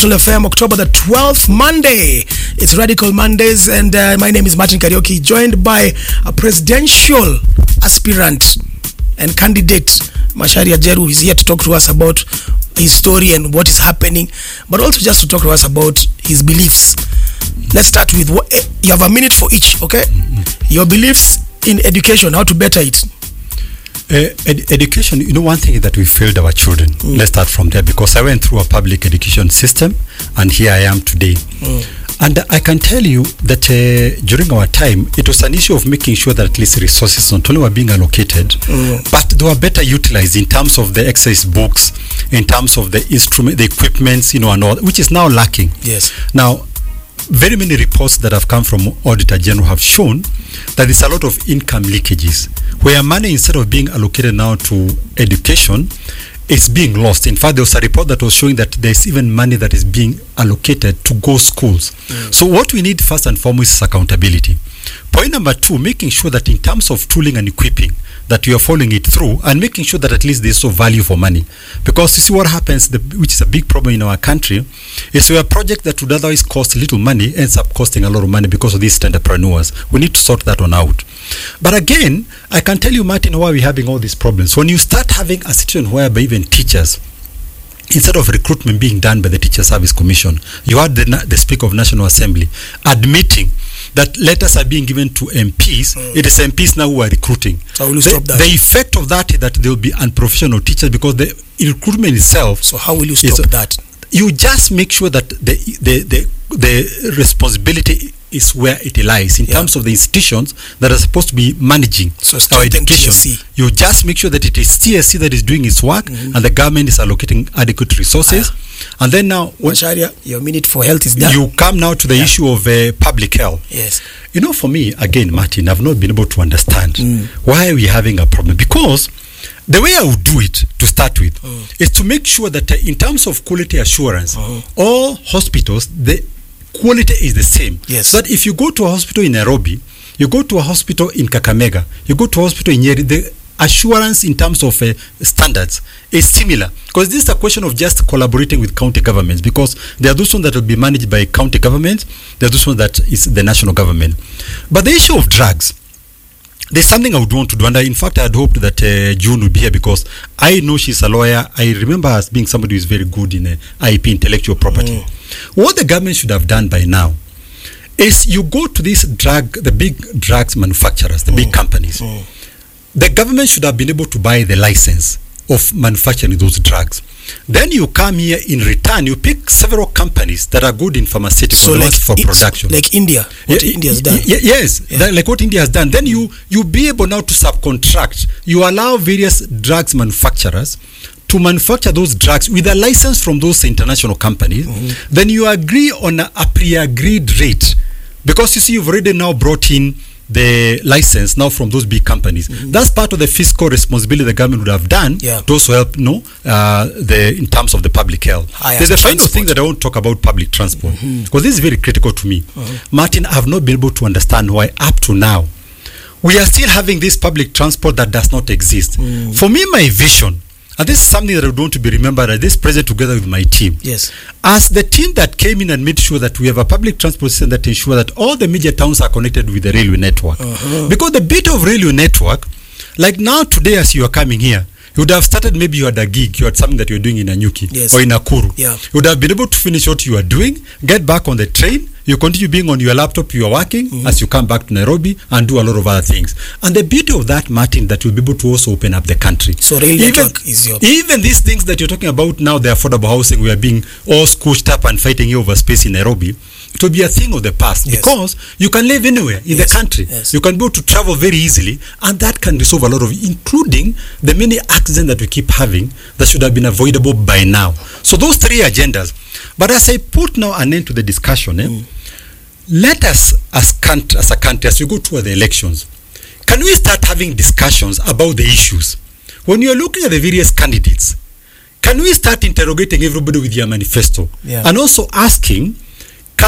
Radical FM, October the 12th, Monday. It's Radical Mondays, and my name is Martin Karaoke, joined by a presidential aspirant and candidate, Macharia Njeru. He's here to talk to us about his story and what is happening, but also just to talk to us about his beliefs. Let's start with, you have a minute for each, okay? Your beliefs in education, how to better it. Education, one thing is that we failed our children. Let's start from there, because I went through a public education system and here I am today. And I can tell you that during our time, it was an issue of making sure that at least resources not only were being allocated, but they were better utilized in terms of the exercise books, in terms of the instrument, the equipments, and all, which is now lacking. Yes. Now, very many reports that have come from Auditor General have shown that there's a lot of income leakages, where money, instead of being allocated now to education, is being lost. In fact, there was a report that was showing that there's even money that is being allocated to go schools. So what we need first and foremost is accountability. Point number 2, making sure that in terms of tooling and equipping, that we are following it through and making sure that at least there's some value for money. Because you see what happens, which is a big problem in our country, is where a project that would otherwise cost little money ends up costing a lot of money because of these entrepreneurs. We need to sort that one out. But again, I can tell you, Martin, why we're having all these problems. When you start having a situation whereby even teachers, instead of recruitment being done by the Teacher Service Commission, you had the Speaker of National Assembly admitting that letters are being given to MPs. It is MPs now who are recruiting. So will you stop that? The effect of that is that there will be unprofessional teachers, because the recruitment itself. So how will you stop that? You just make sure that the responsibility is where it lies in terms of the institutions that are supposed to be managing our education. TSC. You just make sure that it is TSC that is doing its work, and the government is allocating adequate resources. And then now, Macharia, your minute for health is done. You come now to the issue of public health. Yes. For me, again, Martin, I've not been able to understand why we're having a problem. Because the way I would do it, to start with, is to make sure that in terms of quality assurance, all hospitals, the quality is the same. Yes. So that if you go to a hospital in Nairobi, you go to a hospital in Kakamega, you go to a hospital in Nyeri, the assurance in terms of standards is similar. Because this is a question of just collaborating with county governments, because there are those ones that will be managed by county governments, there are those ones that is the national government. But the issue of drugs, there's something I would want to do, and in fact I had hoped that June would be here, because I know she's a lawyer. I remember her as being somebody who is very good in IP, intellectual property. What the government should have done by now is you go to the big drugs manufacturers, the big companies. The government should have been able to buy the license of manufacturing those drugs. Then you come here, in return you pick several companies that are good in pharmaceuticals for production. Like India, what India has done. Like what India has done. Then you be able now to subcontract. You allow various drugs manufacturers to manufacture those drugs with a license from those international companies. Then you agree on a pre-agreed rate, because you see you've already now brought in the license now from those big companies. That's part of the fiscal responsibility the government would have done to also help in terms of the public health. There's a final thing that I want to talk about public transport, because this is very critical to me. Martin, I have not been able to understand why up to now we are still having this public transport that does not exist. For me, my vision, and this is something that I would want to be remembered at this present together with my team. Yes. As the team that came in and made sure that we have a public transport system that ensures that all the major towns are connected with the railway network. Because the bit of railway network, like now today as you are coming here, you would have started, maybe you had a gig, you had something that you were doing in Nanyuki or in Nakuru. You would have been able to finish what you are doing, get back on the train, you continue being on your laptop, you are working as you come back to Nairobi and do a lot of other things. And the beauty of that, Martin, that you'll be able to also open up the country. So rail network is your... Even these things that you're talking about now, the affordable housing, we are being all squished up and fighting here over space in Nairobi. It will be a thing of the past, because you can live anywhere in the country. You can be able to travel very easily, and that can resolve a lot of, including the many accidents that we keep having that should have been avoidable by now. So those 3 agendas. But as I put now an end to the discussion, let us as a country, as we go toward the elections, can we start having discussions about the issues? When you're looking at the various candidates, can we start interrogating everybody with their manifesto? And also asking,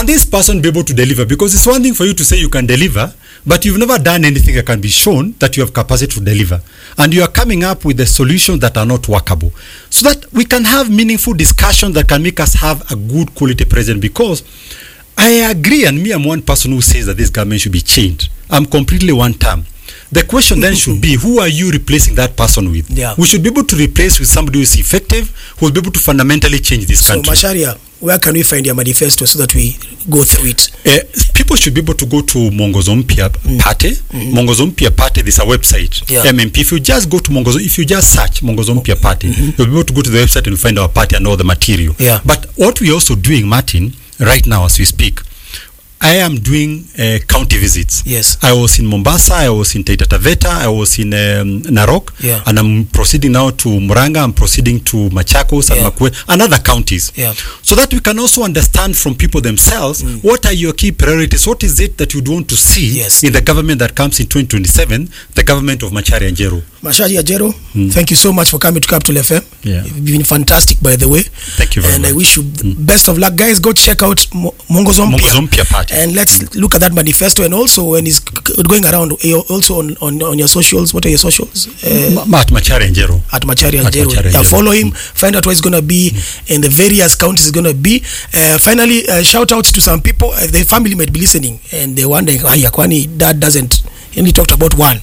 can this person be able to deliver? Because it's one thing for you to say you can deliver, but you've never done anything that can be shown that you have capacity to deliver. And you are coming up with the solutions that are not workable. So that we can have meaningful discussions that can make us have a good quality president. Because I agree, and me, I'm one person who says that this government should be changed. I'm completely one term. The question then should be, who are you replacing that person with? Yeah. We should be able to replace with somebody who is effective, who will be able to fundamentally change this country. So, Macharia, where can we find your manifesto so that we go through it? People should be able to go to Mwongozo Mpya Party. Mwongozo Mpya Party, there's a website. Yeah. MMP. If you just go to Mwongozo, if you just search Mwongozo Mpya Party, you'll be able to go to the website and find our party and all the material. Yeah. But what we're also doing, Martin, right now as we speak, I am doing county visits. Yes. I was in Mombasa, I was in Taita Taveta, I was in Narok, Yeah. and I'm proceeding now to Muranga, I'm proceeding to Machakos and Yeah. Makwe, and other counties. Yeah. So that we can also understand from people themselves, what are your key priorities? What is it that you want to see Yes. in the government that comes in 2027, the government of Macharia Njeru? Macharia Njeru, thank you so much for coming to Capital FM. Yeah. You've been fantastic, by the way. Thank you very and much. I wish you best of luck. Guys, go check out Mwongozo Mwongozo Mpya Party. And let's look at that manifesto. And also, when it's going around, also on your socials. What are your socials? At Macharia Njeru. At Macharia At Njeru. Macharia Yeah, Njeru. follow him. Find out where it's going to be in the various counties it's going to be. Finally, shout outs to some people. Their family might be listening and they're wondering why Yakwani dad doesn't. He only talked about one.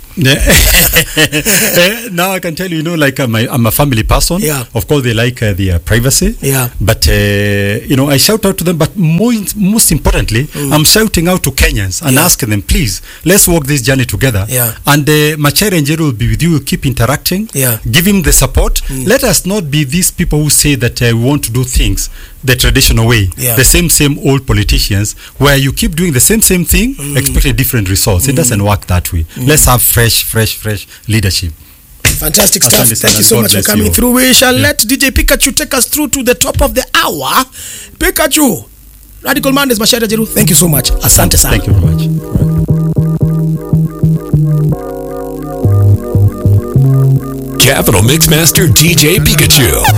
Now I can tell you, like I'm a family person. Yeah. Of course, they like their privacy. Yeah. But I shout out to them. But most importantly, I'm shouting out to Kenyans and asking them, please, let's walk this journey together. Yeah. And Macharia Njeru will be with you. We'll keep interacting. Yeah. Give him the support. Let us not be these people who say that we want to do things the traditional way. Yeah. The same old politicians, where you keep doing the same thing, expecting different results. It doesn't work that way. Let's have fresh leadership. Fantastic stuff. Thank you so much for coming through. We shall let DJ Pikachu take us through to the top of the hour. Pikachu, Radical Mondays, Macharia Njeru. Thank you so much. Asante sana. Thank you very much. Capital Mixmaster DJ Pikachu.